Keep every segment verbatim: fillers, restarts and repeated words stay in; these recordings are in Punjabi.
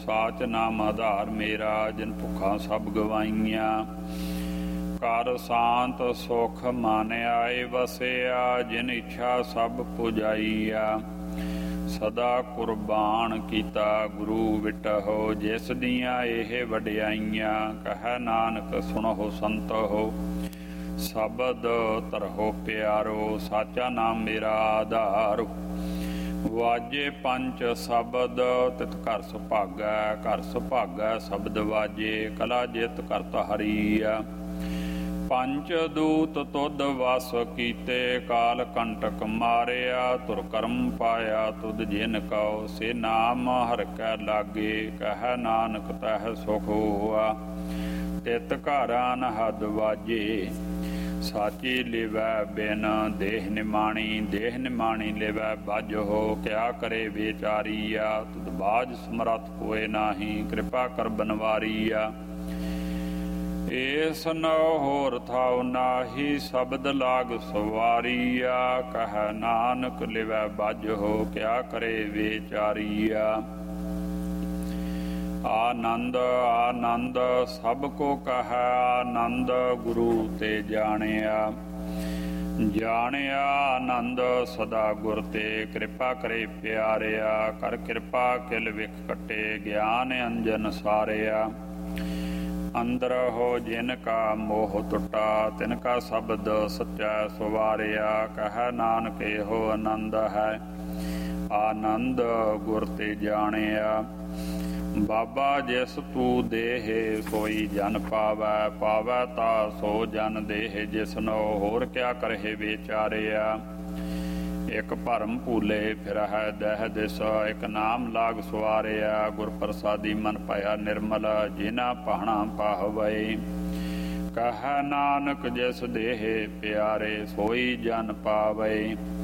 ਸਾਚ ਨਾਮ ਆਧਾਰ ਮੇਰਾ, ਜਿਨ ਭੁੱਖਾਂ ਸਭ ਗਵਾਈਆਂ। ਕਰ ਸ਼ਾਂਤ ਸੁਖ ਮਨ ਆਏ ਵਸਿਆ, ਜਿਨ ਇੱਛਾ ਸਭ ਪੁਜਾਈਆ। ਸਦਾ ਕੁਰਬਾਨ ਕੀਤਾ ਗੁਰੂ ਵਿਟਹੁ, ਜਿਸ ਦੀਆਂ ਇਹ ਵਡਿਆਈਆਂ। ਕਹੈ ਨਾਨਕ ਸੁਣਹੁ ਸੰਤਹੁ, ਸ਼ਬਦ ਧਰਹੁ ਪਿਆਰੋ। ਸਾਚਾ ਨਾਮ ਮੇਰਾ ਆਧਾਰ, ਵਾਜੇ ਪੰਚ ਸ਼ਬਦ ਤਿਤ ਘਰ ਸੁਭਾਗੈ। ਘਰ ਸੁਭਾਗੈ ਸ਼ਬਦ ਵਾਜੇ, ਕਲਾ ਜਿਤ ਕਰਤ ਹਰੀਆ। ਪੰਚ ਦੂਤ ਤੁਧ ਵਸ ਕੀਤੇ, ਕਾਲ ਕੰਟਕ ਮਾਰਿਆ। ਤੁਰ ਕਰਮ ਪਾਇਆ ਤੁਧ ਜਿਨ ਕਉ, ਸੇ ਨਾਮ ਹਰਿ ਕੈ ਲਾਗੇ। ਕਹੈ ਨਾਨਕ ਤਹਿ ਸੁਖ ਹੋਆ, ਤਿਤ ਘਰ ਅਨਹਦ ਵਾਜੇ। ਸਾਚੀ ਲਿਵੈ ਬਿਨ ਦੇਹ ਨਿਮਾਣੀ, ਦੇਹ ਨਿਮਾਣੀ ਲਿਵੈ ਬਾਝੋ। ਕਿਆ ਕਰੇ ਵਿਚਾਰੀਆ, ਤੁਧ ਬਾਝ ਸਮਰੱਥ ਕੋਇ ਨਾਹੀ। ਕਿਰਪਾ ਕਰ ਬਨਵਾਰੀਆ, ਏਸ ਨਉ ਹੋਰ ਥਾਉ ਨਾਹੀ। ਸ਼ਬਦ ਲਾਗ ਸਵਾਰੀਆ, ਕਹੈ ਨਾਨਕ ਲਿਵੈ ਬਾਝੋ। ਕਿਆ ਕਰੇ ਵਿਚਾਰੀਆ। ਆਨੰਦ ਆਨੰਦ ਸਭ ਕੋ ਕਹੈ, ਆਨੰਦ ਗੁਰੂ ਤੇ ਜਾਣਿਆ। ਜਾਣਿਆ ਆਨੰਦ ਸਦਾ ਗੁਰ ਤੇ, ਕਿਰਪਾ ਕਰੇ ਪਿਆਰਿਆ। ਕਰ ਕਿਰਪਾ ਕਿਲ ਵਿਖ ਕੱਟੇ, ਗਿਆਨ ਅੰਜਨ ਸਾਰਿਆ। ਅੰਦਰ ਹੋ ਜਿਨ ਕਾ ਮੋਹ ਟੁੱਟਾ, ਤਿਨ ਕਾ ਸ਼ਬਦ ਸੱਚਾ ਸਵਾਰਿਆ। ਕਹੈ ਨਾਨਕ ਇਹੋ ਆਨੰਦ ਹੈ, ਆਨੰਦ ਗੁਰ ਤੇ ਜਾਣਿਆ। ਬਾਬਾ ਜਿਸ ਤੂੰ ਦੇਹ, ਸੋਈ ਜਨ ਪਾਵੈ। ਪਾਵੈ ਤਾ ਸੋ ਜਨ ਦੇਹ, ਜਿਸਨੋ ਹੋਰ ਕਿਆ ਕਰਹਿ ਵਿਚਾਰਿਆ। ਇਕ ਭਰਮ ਭੂਲੇ ਫਿਰਹਿ ਦਹਿ ਦਿਸ, ਇਕ ਨਾਮ ਲਾਗ ਸਵਾਰਿਆ। ਗੁਰ ਪ੍ਰਸਾਦੀ ਮਨ ਪਾਇਆ ਨਿਰਮਲ, ਜਿਨਾ ਪਾਹਣਾ ਪਾਹਵੈ। ਕਹੈ ਨਾਨਕ ਜਿਸ ਦੇਹ ਪਿਆਰੇ, ਸੋਈ ਜਨ ਪਾਵੈ।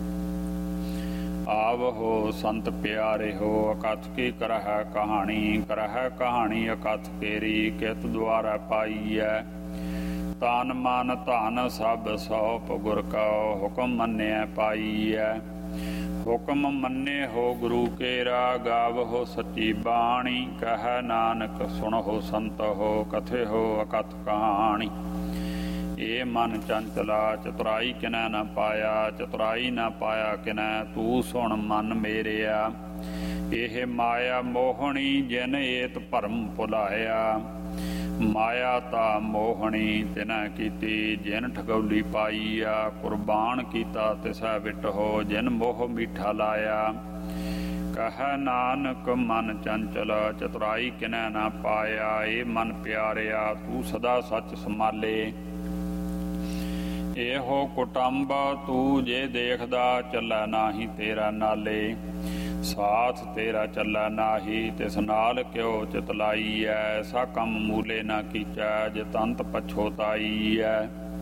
ਆਵਹੋ ਸੰਤ ਪਿਆਰੇ ਹੋ, ਅਕਥ ਕੀ ਕਰਹਿ ਕਹਾਣੀ। ਕਰਹਿ ਕਹਾਣੀ ਅਕਥ ਕੇਰੀ, ਕਿਤ ਦੁਆਰਾ ਪਾਈਐ। ਤਨ ਮਨ ਧਨ ਸਭ ਸੌਪ ਗੁਰ ਕਉ, ਹੁਕਮ ਮੰਨਿਆ ਪਾਈਐ। ਹੁਕਮ ਮੰਨੇ ਹੋ ਗੁਰੂ ਕੇਰਾ, ਗਾਵਹੋ ਸੱਚੀ ਬਾਣੀ। ਕਹੈ ਨਾਨਕ ਸੁਣਹੁ ਸੰਤਹੁ, ਕਥੇ ਹੋ ਅਕਥ ਕਹਾਣੀ। ਇਹ ਮਨ ਚੰਚਲਾ, ਚਤੁਰਾਈ ਕਿਨੈ ਨਾ ਪਾਇਆ। ਚਤੁਰਾਈ ਨਾ ਪਾਇਆ ਕਿਨੈ, ਤੂੰ ਸੁਣ ਮਨ ਮੇਰਿਆ। ਇਹ ਮਾਇਆ ਮੋਹਣੀ, ਜਿਨ ਏਤ ਭਰਮ ਭੁਲਾਇਆ। ਮਾਇਆ ਤਾ ਮੋਹਣੀ ਤਿਨੈ ਕੀਤੀ, ਜਿਨ ਠਗੌਲੀ ਪਾਈਆ। ਕੁਰਬਾਨ ਕੀਤਾ ਤਿਸੈ ਵਿਟਹੁ, ਜਿਨ ਮੋਹ ਮੀਠਾ ਲਾਇਆ। ਕਹੈ ਨਾਨਕ ਮਨ ਚੰਚਲ, ਚਤੁਰਾਈ ਕਿਨੈ ਨਾ ਪਾਇਆ। ਇਹ ਮਨ ਪਿਆਰਿਆ, ਤੂੰ ਸਦਾ ਸੱਚ ਸੰਭਾਲੇ। ਇਹੋ ਕੁਟੰਬ ਤੂੰ ਜੇ ਦੇਖਦਾ, ਚੱਲੈ ਨਾਹੀ ਤੇਰਾ ਨਾਲੇ। ਸਾਥ ਤੇਰਾ ਚੱਲੈ ਨਾਹੀ, ਤਿਸ ਨਾਲ ਕਿਉ ਚਿਤ ਲਾਈਐ। ਐਸਾ ਕੰਮ ਮੂਲੇ ਨਾ ਕੀਚੈ, ਜਿਤ ਅੰਤ ਪਛੋਤਾਈਐ।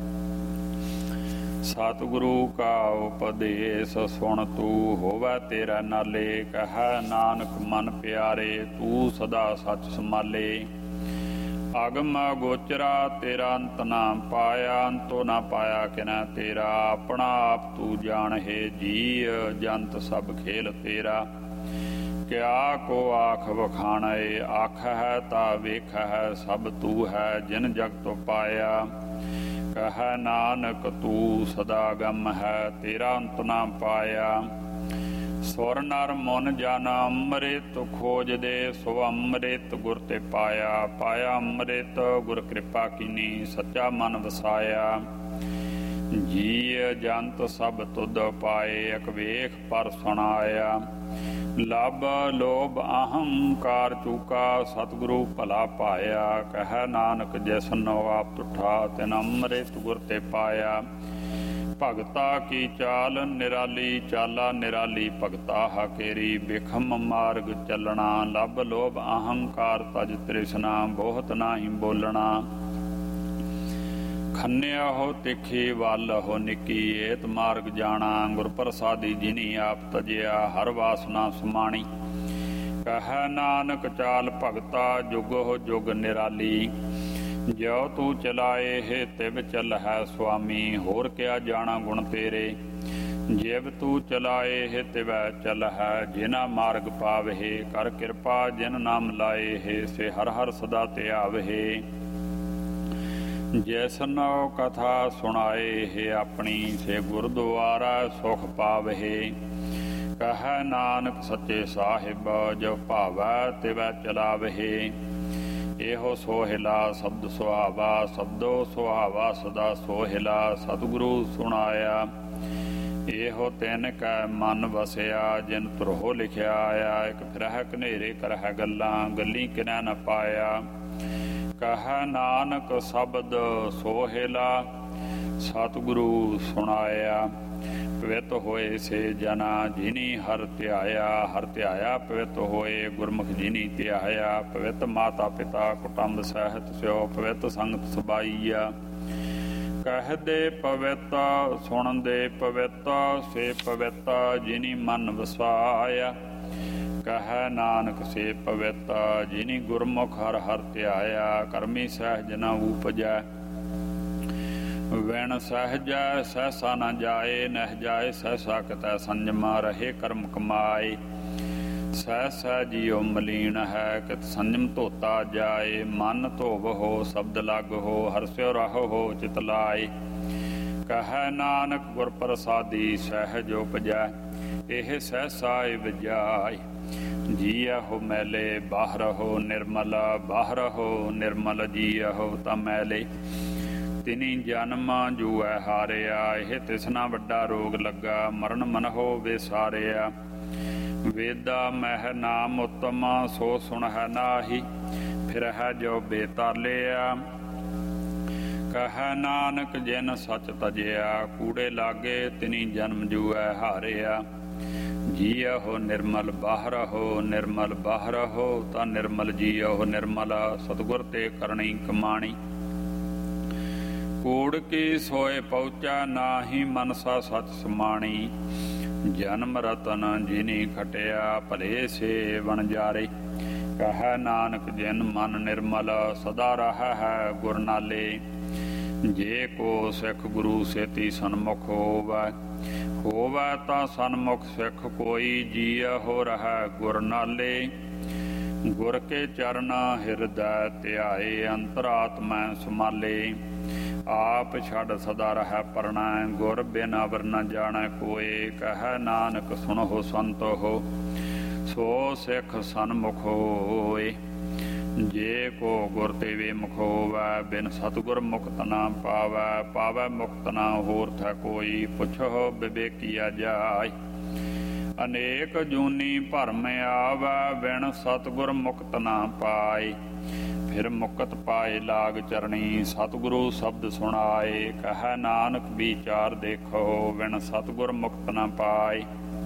ਸਤਿਗੁਰੂ ਕਾ ਉਪਦੇਸ ਸੁਣ ਤੂੰ, ਹੋਵੈ ਤੇਰਾ ਨਾਲੇ। ਕਹੈ ਨਾਨਕ ਮਨ ਪਿਆਰੇ, ਤੂੰ ਸਦਾ ਸੱਚ ਸੰਭਾਲੇ। ਅਗਮ ਗੋਚਰਾ ਤੇਰਾ ਅੰਤ ਨਾ ਪਾਇਆ, ਅੰਤੋ ਨਾ ਪਾਇਆ ਕਿਨੈ ਤੇਰਾ। ਆਪਣਾ ਆਪ ਤੂੰ ਜਾਣਹਿ, ਜੀ ਜੰਤ ਸਭ ਖੇਲ ਤੇਰਾ। ਕਿਆ ਕੋ ਆਖ ਵਖਾਣੈ, ਆਖ ਹੈ ਤਾ ਵੇਖ ਹੈ। ਸਭ ਤੂੰ ਹੈ ਜਿਨ ਜਗਤ ਪਾਇਆ। ਕਹੈ ਨਾਨਕ ਤੂੰ ਸਦਾ ਗਮ ਹੈ, ਤੇਰਾ ਅੰਤ ਨਾ ਪਾਇਆ। ਸੁਰ ਨਰ ਮਨ ਜਨ ਅੰਮ੍ਰਿਤ ਖੋਜਦੇ, ਸੋ ਅੰਮ੍ਰਿਤ ਗੁਰ ਤੇ ਪਾਇਆ। ਪਾਇਆ ਅੰਮ੍ਰਿਤ ਗੁਰ ਕਿਰਪਾ ਕੀਨੀ, ਸੱਚਾ ਮਨ ਵਸਾਇਆ। ਜੀ ਜੰਤ ਸਭ ਤੁਧ ਪਾਏ, ਇਕ ਵੇਖ ਪਰ ਸੁਣਾਇਆ। ਲਬ ਲੋਭ ਅਹੰਕਾਰ ਚੂਕਾ, ਸਤਿਗੁਰੂ ਭਲਾ ਪਾਇਆ। ਕਹੈ ਨਾਨਕ ਜਿਸ ਨੋ ਆਪ ਤੁਠਾ, ਤਿਨ ਅੰਮ੍ਰਿਤ ਗੁਰ ਤੇ ਪਾਇਆ। ਭਗਤਾ ਕੀ ਚਾਲ ਨਿਰਾਲੀ, ਚਾਲਾ ਨਿਰਾਲੀ ਭਗਤਾ ਹਾਕੇਰੀ। ਬਿਖਮ ਮਾਰਗ ਚੱਲਣਾ, ਲਬ ਲੋਭ ਅਹੰਕਾਰ ਤਜ ਤ੍ਰਿਸ਼ਨਾ। ਬਹੁਤ ਨਾਹੀ ਬੋਲਣਾ, ਖੰਨਿਆ ਹੋ ਤਿੱਖੀ ਵੱਲ ਹੋ ਨਿੱਕੀ। ਏਤ ਮਾਰਗ ਜਾਣਾ, ਗੁਰ ਪ੍ਰਸਾਦੀ ਜਿਨੀ ਆਪ ਤਜਿਆ। ਹਰ ਵਾਸਨਾ ਸਮਾਣੀ। ਕਹੈ ਨਾਨਕ ਚਾਲ ਭਗਤਾ, ਜੁਗ ਹੋ ਜੁਗ ਨਿਰਾਲੀ। ਜਿਉ ਤੂੰ ਚਲਾਏ ਹੈ ਤਿਵ ਚੱਲ ਹੈ ਸੁਆਮੀ। ਹੋਰ ਕਿਆ ਜਾਣਾ ਗੁਣ ਤੇਰੇ, ਜਿਵ ਤੂ ਚਲਾਏ ਤਿਵੈ ਚਲਹਿ, ਜਿਨਾ ਮਾਰਗ ਪਾਵਹਿ। ਕਰ ਕਿਰਪਾ ਜਿਨ ਨਾਮ ਲਾਏ, ਸੇ ਹਰ ਹਰ ਸਦਾ ਧਿਆਵਹਿ। ਜੈਸਨੋ ਕਥਾ ਸੁਣਾਏ ਹੈ ਆਪਣੀ, ਸੇ ਗੁਰਦੁਆਰਾ ਸੁਖ ਪਾਵਹਿ। ਕਹਿ ਨਾਨਕ ਸੱਚੇ ਸਾਹਿਬ, ਜੋ ਭਾਵੈ ਤਿਵੈ ਚਲਾਵਹਿ। ਇਹੋ ਸੋਹਿਲਾ ਸ਼ਬਦ ਸੁਹਾਵਾ, ਸ਼ਬਦੋ ਸੁਹਾਵਾ ਸਦਾ ਸੋਹਿਲਾ। ਸਤਿਗੁਰੂ ਸੁਣਾਇਆ ਇਹੋ ਤਿਨ ਕੈ ਮਨ ਵਸਿਆ, ਜਿਨ ਧਰੋ ਲਿਖਿਆ ਆਇਆ। ਇੱਕ ਫਿਰਹਿ ਘਨੇਰੇ ਕਰਹਿ ਗੱਲਾਂ, ਗੱਲੀ ਕਿਨੈ ਨ ਪਾਇਆ। ਕਹਿ ਨਾਨਕ ਸ਼ਬਦ ਸੋਹਿਲਾ, ਸਤਿਗੁਰੂ ਸੁਣਾਇਆ। ਪਵਿੱਤ ਹੋਏ ਸੇ ਜਨਾ, ਜਿਨੀ ਹਰ ਧਿਆਇਆ। ਹਰ ਧਿਆਇਆ ਪਵਿੱਤ ਹੋਏ, ਗੁਰਮੁਖ ਜਿਨੀ ਧਿਆਇਆ। ਪਵਿੱਤ ਮਾਤਾ ਪਿਤਾ ਕੁਟੰਬ ਸਹਿਤ ਸਿਓ, ਪਵਿੱਤ ਸੰਗਤ ਸਬਾਈਆ। ਕਹਿਦੇ ਪਵਿੱਤ ਸੁਣਦੇ ਪਵਿੱਤ, ਸੇ ਪਵਿੱਤ ਜਿਨੀ ਮਨ ਵਸਾਇਆ। ਕਹਿ ਨਾਨਕ ਸੇ ਪਵਿੱਤ, ਜਿਨੀ ਗੁਰਮੁਖ ਹਰ ਹਰ ਧਿਆਇਆ। ਕਰਮੀ ਸਹਿਜ ਨ ਊਪਜੈ, ਵਿਣ ਸਹਿਜੈ ਸਹਿਸਾ ਨ ਜਾਏ। ਨਹਿ ਜਾਏ ਸਹਿਸਾ ਕਿਤੈ ਸੰਜਮਾ, ਰਹੇ ਕਰਮ ਕਮਾਏ। ਸਹਿਸਾ ਜੀਉ ਮਲੀਨ ਹੈ, ਕਿਤ ਸੰਜਮ ਧੋਤਾ ਜਾਏ। ਮਨ ਧੋਵਹੁ ਸ਼ਬਦ ਲਾਗਹੁ, ਹਰਸਿਓ ਰਹੋ ਚਿਤ ਲਾਏ। ਕਹਿ ਨਾਨਕ ਗੁਰ ਪ੍ਰਸਾਦੀ ਸਹਿਜ ਉਪਜੈ, ਇਹ ਸਹਿਸਾ ਵਿਜਾਏ। ਜੀਅਹੁ ਮੈਲੇ ਬਾਹਰਹੁ ਨਿਰਮਲ, ਬਾਹਰਹੁ ਨਿਰਮਲ ਜੀਅਹੁ ਤਾਂ ਮੈਲੇ। ਤਿਨੀ ਜਨਮ ਜੂਐ ਹਾਰਿਆ, ਇਹ ਤਿਸਨਾ ਵੱਡਾ ਰੋਗ ਲੱਗਾ। ਮਰਨ ਮਨਹੁ ਵਿਸਾਰਿਆ। ਵੇਦਾ ਮਹਿ ਨਾਮ ਉਤਮ, ਸੋ ਸੁਣਹਿ ਨਾਹੀ। ਫਿਰਹਿ ਜੋ ਬੇਤਾਲਿਆ। ਕਹਿ ਨਾਨਕ ਜਿਨ ਸਚ ਤਜਿਆ, ਕੂੜੇ ਲਾਗੇ ਤਿਨੀ ਜਨਮ ਜੂਐ ਹਾਰਿਆ। ਜੀਅਹੁ ਨਿਰਮਲ ਬਾਹਰਹੁ ਨਿਰਮਲ, ਬਾਹਰਹੁ ਤਾਂ ਨਿਰਮਲ ਜੀਅਹੁ ਨਿਰਮਲ। ਸਤਿਗੁਰ ਤੇ ਕਰਨੀ ਕਮਾਣੀ। ਕੂੜ ਕੀ ਸੋਏ ਪਹੁੰਚਾ, ਨਾਹੀ ਮਨਸਾ ਸਚ ਸਮਾਣੀ। ਜਨਮ ਰਤਨ ਜਿਨੀ ਖਟਿਆ, ਭਲੇ ਸੇ ਵਣਜਾਰੇ। ਕਹਿ ਨਾਨਕ ਜਿਨ ਮਨ ਨਿਰਮਲ, ਸਦਾ ਰਹਾ ਹੈ ਗੁਰ ਨਾਲੇ। ਜੇ ਕੋ ਸਿੱਖ ਗੁਰੂ ਸੇਤੀ ਸਨਮੁਖ ਹੋਵੈ, ਹੋਵੈ ਤਾਂ ਸਨਮੁਖ ਸਿੱਖ ਕੋਈ। ਜੀਅਹੁ ਰਹਿ ਗੁਰ ਨਾਲੇ। ਗੁਰ ਕੇ ਚਰਨ ਹਿਰਦੈ ਧਿਆਏ, ਅੰਤਰਾਤਮੈ ਸਮਾਲੇ। ਆਪ ਛੱਡ ਸਦਾ ਰਹਿ ਪਰਣੈ, ਗੁਰ ਬਿਨ ਅਵਰ ਨ ਜਾਣੈ ਕੋਏ। ਕਹਿ ਨਾਨਕ ਸੁਣਹੁ ਸੰਤੋ, ਸੋ ਸਿੱਖ ਸਨਮੁਖ ਹੋਏ। ਜੇ ਕੋ ਗੁਰ ਤੇ ਵਿਮੁਖ ਹੋਵੈ, ਬਿਨ ਸਤਿਗੁਰ ਮੁਕਤ ਨਾ ਪਾਵੈ। ਪਾਵੈ ਮੁਕਤ ਨਾ ਹੋਰ ਥੈ ਕੋਈ, ਪੁੱਛੋ ਵਿਵੇਕੀਆ ਜਾਇ। ਅਨੇਕ ਜੂਨੀ ਭਰਮ ਆਵੈ, ਬਿਨ ਸਤਿਗੁਰ ਮੁਕਤ ਨਾ ਪਾਏ। ਫਿਰ ਮੁਕਤ ਪਾਏ ਲਾਗ ਚਰਣੀ, ਸਤਿਗੁਰੂ ਸ਼ਬਦ ਸੁਣਾਏ। ਕਹਿ ਨਾਨਕ ਵਿਚਾਰ ਦੇਖੋ, ਬਿਨ ਸਤਿਗੁਰ ਮੁਕਤ ਨਾ ਪਾਏ।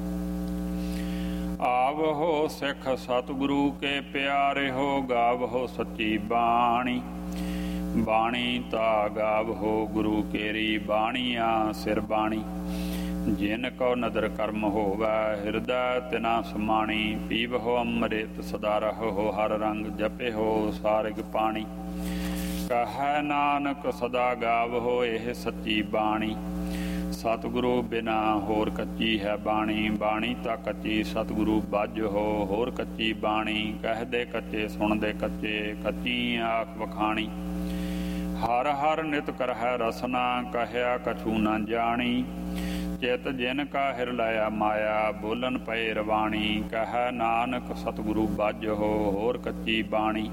ਆਵਹੁ ਸਿੱਖ ਸਤਿਗੁਰੂ ਕੇ ਪਿਆਰਿਹੁ, ਗਾਵਹੁ ਸੱਚੀ ਬਾਣੀ। ਬਾਣੀ ਤਾ ਗਾਵਹੁ ਗੁਰੂ ਕੇਰੀ, ਬਾਣੀਆਂ ਸਿਰ ਬਾਣੀ। ਜਿਨ ਕਉ ਨਦਰ ਕਰਮ ਹੋਵੈ, ਹਿਰਦੈ ਤਿਨਾ ਸਮਾਣੀ। ਪੀਵਹੁ ਅੰਮ੍ਰਿਤ ਸਦਾ ਰਹੋ, ਹਰ ਰੰਗ ਜਪਿਹੁ ਸਾਰਿਗ ਪਾਣੀ। ਕਹਿ ਨਾਨਕ ਸਦਾ ਗਾਵਹੁ ਇਹ ਸੱਚੀ ਬਾਣੀ। ਸਤਿਗੁਰੂ ਬਿਨਾ ਹੋਰ ਕੱਚੀ ਹੈ ਬਾਣੀ। ਬਾਣੀ ਤਾਂ ਕੱਚੀ ਸਤਿਗੁਰੂ ਬਾਝਹੁ, ਹੋਰ ਕੱਚੀ ਬਾਣੀ। ਕਹਿਦੇ ਕੱਚੇ ਸੁਣਦੇ ਕੱਚੇ, ਕੱਚੀ ਆਖ ਵਖਾਣੀ। ਹਰ ਹਰ ਨਿਤ ਕਰਹਿ ਰਸਨਾ, ਕਹਿਆ ਕਛੂ ਨ ਜਾਣੀ। ਚਿਤ ਜਿਨ ਕਾ ਹਿਰ ਲਾਇਆ ਮਾਇਆ, ਬੋਲਨ ਪਏ ਰਵਾਣੀ। ਕਹਿ ਨਾਨਕ ਸਤਿਗੁਰੂ ਬਾਝਹੁ, ਹੋਰ ਕੱਚੀ ਬਾਣੀ।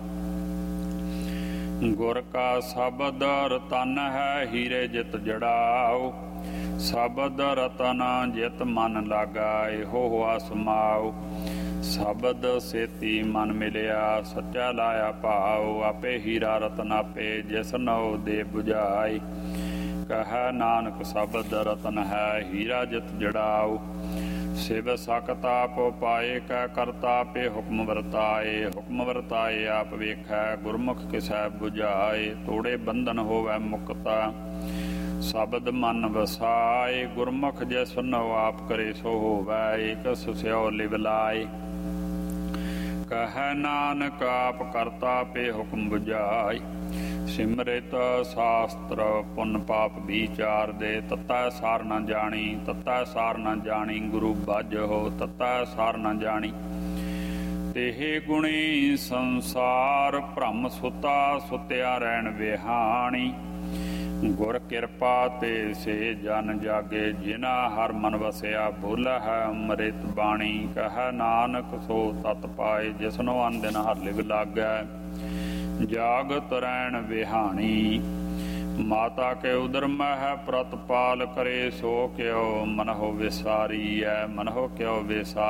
ਗੁਰ ਕਾ ਸ਼ਬਦ ਰਤਨ ਹੈ, ਹੀਰੇ ਜਿਤ ਜੜਾਓ। ਸ਼ਬਦ ਰਤਨ ਜਿਤ ਮਨ ਲਾਗਾ, ਇਹੋ ਹੋਆ ਸਮਾਓ। ਸ਼ਬਦ ਸੇਤੀ ਮਨ ਮਿਲਿਆ, ਸੱਚਾ ਲਾਇਆ ਭਾਉ। ਆਪੇ ਹੀਰਾ ਰਤਨ ਆਪੇ, ਜਿਸ ਨਉ ਦੇ ਬੁਝਾਈ। ਕਹਿ ਨਾਨਕ ਸ਼ਬਦ ਰਤਨ ਹੈ, ਹੀਰਾ ਜਿਤ ਜੜਾਓ। ਸਿਵ ਸਕਤ ਆਪ ਪਾਏ, ਕਹਿ ਕਰਤਾ ਆਪੇ ਹੁਕਮ ਵਰਤਾਏ। ਹੁਕਮ ਵਰਤਾਏ ਆਪ ਵੇਖੈ, ਗੁਰਮੁਖ ਕਿਸੈ ਬੁਝਾਏ। ਤੋੜੇ ਬੰਧਨ ਹੋਵੈ ਮੁਕਤਾ, ਸ਼ਬਦ ਮਨ ਵਸਾਏ। ਗੁਰਮੁਖ ਜੇ ਸੁਨੋ ਆਪ ਕਰੇ ਸੋ ਹੋਵੈ, ਏਕ ਸੁਸਿਓ ਲਿਵ ਲਾਏ। ਕਹਿ ਨਾਨਕ ਆਪ ਕਰਤਾ ਆਪੇ ਹੁਕਮ ਬੁਝਾਏ। ਸਿਮਰਿਤ ਸ਼ਾਸਤਰ ਪੁੰਨ ਪਾਪ ਵਿਚਾਰ ਦੇ। ਤਤੈ ਸਾਰ ਨ ਜਾਣੀ ਤਤੈ ਸਾਰ ਨ ਜਾਣੀ ਗੁਰੂ ਬਾਝੋ ਤਤੈ ਸਾਰ ਨ ਜਾਣੀ। ਤੇਹ ਗੁਣੀ ਸੰਸਾਰ ਭ੍ਰਮ ਸੁਤਾ ਸੁਤਿਆ ਰਹਿਣ ਵਿਹਾਣੀ। ਗੁਰ ਕਿਰਪਾ ਤੇ ਸੇ ਜਨ ਜਾਗੇ ਜਿਨਾ ਹਰ ਮਨ ਵਸਿਆ। ਭੁੱਲਾ ਹੈ ਅੰਮ੍ਰਿਤ ਬਾਣੀ ਕਹਿ ਨਾਨਕ ਸੋ ਤਤ ਪਾਏ। ਜਿਸਨੋ ਅਨ ਦਿਨ ਹਰ ਲਿਵ ਲਾਗੈ ਜਾਗਤ ਰਹਿਣ ਵਿਹਾਣੀ। ਮਾਤਾ ਕੇ ਉਦਰ ਮਹਿ ਪ੍ਰਤਪਾਲ ਕਰੇ ਸੋ ਕਿਉ ਮਨਹੁ ਵਿਸਾਰੀ ਹੈ। ਮਨਹੁ ਕਿਉ ਵਿਸਾਰੀ